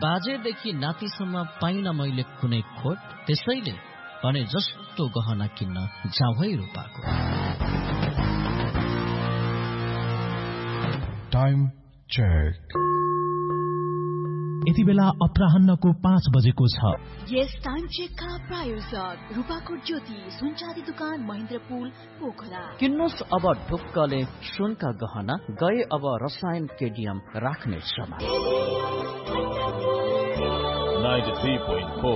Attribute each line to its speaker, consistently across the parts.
Speaker 1: बाजेदेखि नातिसम्म पाइन मैले कुनै खोट, त्यसैले भने जस्तो गहना किन्न जाउँ है रूपाको।
Speaker 2: Time check.
Speaker 3: यति बेला अपराह्नको 5 बजेको छ।
Speaker 4: यस टाइम चेकका प्रायोजक रूपाकोट ज्योति सुनचाँदी दुकान महेन्द्र पुल पोखरा।
Speaker 1: किन्नुस् अब ढुक्कले सुनका गहना, गए अब रसायन केडियम राख्ने समय।
Speaker 2: 93.4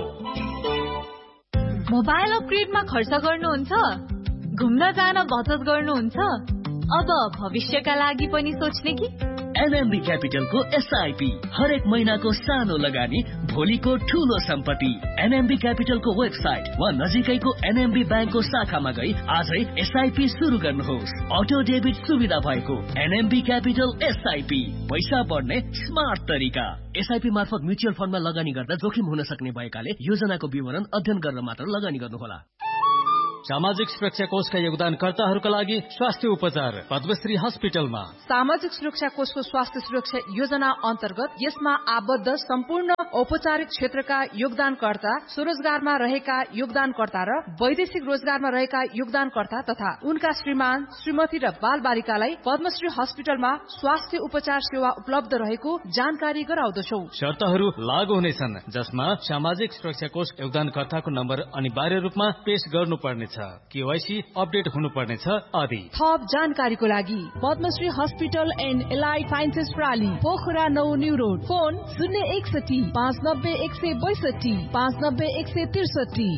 Speaker 4: मोबाइल अपग्रेडमा खर्च गर्नुहुन्छ? घुम्न जान बचत गर्नुहुन्छ? अब भविष्यका लागि पनि सोच्ने कि?
Speaker 5: एनएमबी क्यापिटलको एसआईपी हरेक महिनाको सानो लगानी, भोलिको ठूलो सम्पत्ति। एनएमबी क्यापिटलको वेबसाइट वा नजिकैको एनएमबी ब्याङ्कको शाखामा गई आजै एसआईपी सुरु गर्नुहोस्। अटो डेबिट सुविधा भएको एनएमबी क्यापिटल एसआईपी, पैसा बढ्ने स्मार्ट तरिका। एसआईपी मार्फत म्युचुअल फन्डमा लगानी गर्दा जोखिम हुन सक्ने भएकाले योजनाको विवरण अध्ययन गरेर मात्र लगानी गर्नुहोला।
Speaker 6: सामाजिक सुरक्षा कोषका योगदानकर्ताहरूका लागि स्वास्थ्य उपचार पद्मश्री हस्पिटलमा।
Speaker 7: सामाजिक सुरक्षा कोषको स्वास्थ्य सुरक्षा योजना अन्तर्गत यसमा आबद्ध सम्पूर्ण औपचारिक क्षेत्रका योगदानकर्ता, स्वरोजगारमा रहेका योगदानकर्ता र वैदेशिक रोजगारमा रहेका योगदानकर्ता तथा उनका श्रीमान, श्रीमती र बाल बालिकालाई पद्मश्री हस्पिटलमा स्वास्थ्य उपचार सेवा उपलब्ध रहेको जानकारी गराउँदछौ।
Speaker 6: शर्तहरू लागू हुनेछन्, जसमा सामाजिक सुरक्षा कोष योगदानकर्ताको नम्बर अनिवार्य रूपमा पेश गर्नुपर्नेछ, केवाईसी अपडेट हुनुपर्नेछ आदि।
Speaker 7: थप जानकारीको लागि Padmashri hospital and allied sciences प्राली, Pokhara 9 new road, phone 061 590 162 590 163।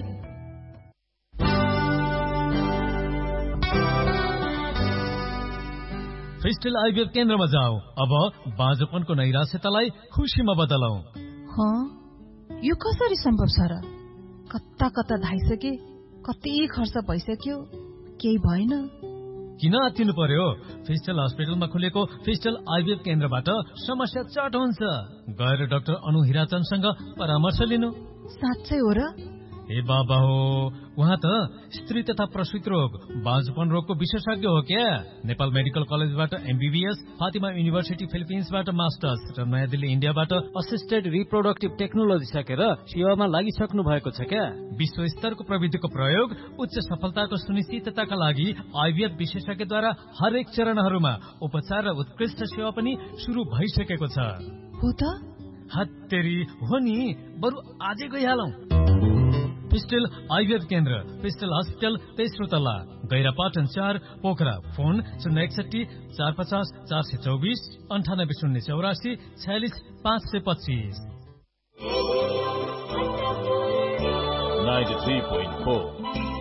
Speaker 3: फिस्टल IVF केन्द्रमा जाऊ। अब बाँझोपनको नैराश्यतालाई खुसीमा बदलौ।
Speaker 7: यो कसरी सम्भव छ र? कता कता धाइसके, कति खर्च भइसक्यो, केही भएन।
Speaker 3: किन आत्तिनु पर्यो? फिस्टल हस्पिटलमा खुलेको फिस्टल आइभीएफ केन्द्रबाट समस्या चट हुन्छ। गएर डाक्टर अनु हिराचन्दसँग परामर्श लिनु।
Speaker 7: साँच्चै हो र?
Speaker 3: हे बाबा हो, उहाँ त स्त्री तथा प्रसूति रोग, बाँझोपन रोगको विशेषज्ञ हो क्या। नेपाल मेडिकल कलेजबाट एमबीबीएस, फातिमा युनिभर्सिटी फिलिपिन्सबाट मास्टर्स र नयाँ दिल्ली इन्डियाबाट असिस्टेड रिप्रोडक्टिभ टेक्नोलोजी सकेर सेवामा लागिसक्नु भएको छ क्या। विश्व स्तरको प्रविधिको प्रयोग उच्च सफलताको सुनिश्चितताका लागि आइभीएफ विशेषज्ञद्वारा हरेक चरणहरूमा उपचार र उत्कृष्ट सेवा पनि सुरु भइसकेको छ।
Speaker 7: हो त?
Speaker 3: हत्तेरी हो नि, बरु आजै गइहालौं। फिस्टल आइभीएफ केन्द्र, फिस्टल हस्पिटल, तेस्रो तल्ला, गैरापाटन 4, पोखरा। फोन 061 450 424 98 084 46 525।
Speaker 2: 93.4